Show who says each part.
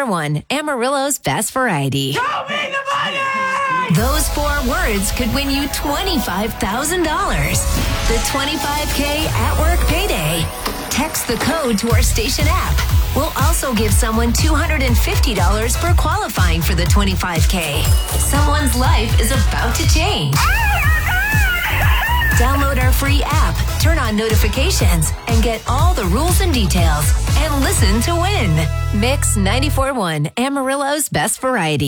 Speaker 1: 94.1, Amarillo's best variety.
Speaker 2: Show me the money!
Speaker 1: Those 4 words could win you $25,000. The 25K at work payday. Text the code to our station app. We'll also give someone $250 for qualifying for the 25K. Someone's life is about to change. Download our free app, turn on notifications, and get all the rules and details. And listen to win. Mix 94.1, Amarillo's best variety.